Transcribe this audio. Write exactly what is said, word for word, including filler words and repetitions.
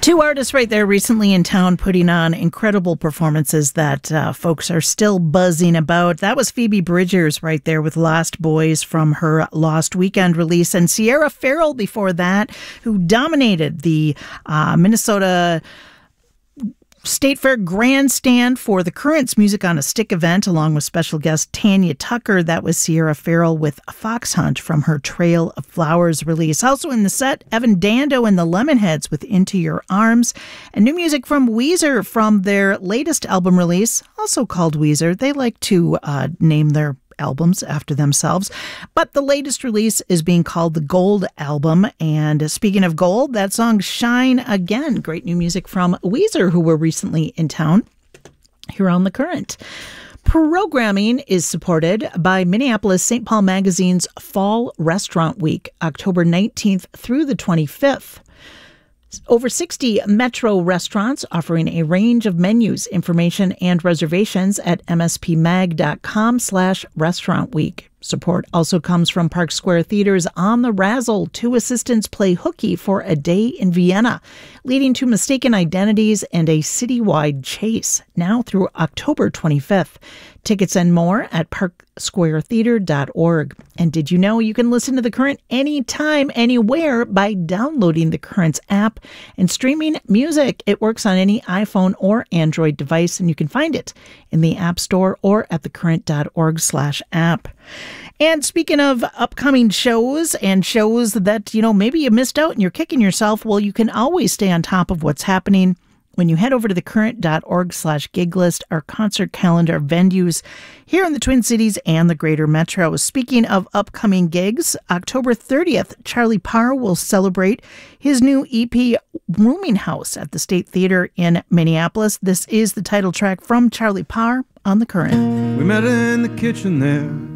Two artists right there recently in town putting on incredible performances that uh, folks are still buzzing about. That was Phoebe Bridgers right there with Lost Boys from her Lost Weekend release, and Sierra Farrell before that, who dominated the uh, Minnesota State Fair Grandstand for the Currents Music on a Stick event, along with special guest Tanya Tucker. That was Sierra Farrell with Fox Hunt from her Trail of Flowers release. Also in the set, Evan Dando and the Lemonheads with Into Your Arms, and new music from Weezer from their latest album release, also called Weezer. They like to uh, name their albums after themselves, but the latest release is being called the Gold Album. And speaking of gold, that song Shine Again, great new music from Weezer, who were recently in town here on The Current. Programming is supported by Minneapolis Saint Paul Magazine's Fall Restaurant Week, October nineteenth through the twenty-fifth. Over sixty Metro restaurants offering a range of menus, information, and reservations at mspmag.com slash restaurant week. Support also comes from Park Square Theater's On the Razzle. Two assistants play hooky for a day in Vienna, leading to mistaken identities and a citywide chase, now through October twenty-fifth. Tickets and more at park square theater dot org. And did you know you can listen to The Current anytime, anywhere by downloading the Current's app and streaming music? It works on any iPhone or Android device, and you can find it in the App Store or at thecurrent.org slash app. And speaking of upcoming shows and shows that, you know, maybe you missed out and you're kicking yourself, well, you can always stay on top of what's happening when you head over to thecurrent.org slash gig list, our concert calendar venues here in the Twin Cities and the Greater Metro. Speaking of upcoming gigs, October thirtieth, Charlie Parr will celebrate his new E P Rooming House at the State Theater in Minneapolis. This is the title track from Charlie Parr on The Current. We met in the kitchen there